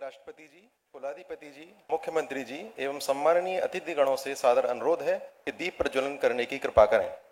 राष्ट्रपति जी, कुलाधिपति जी, मुख्यमंत्री जी एवं सम्माननीय अतिथिगणों से सादर अनुरोध है कि दीप प्रज्वलन करने की कृपा करें।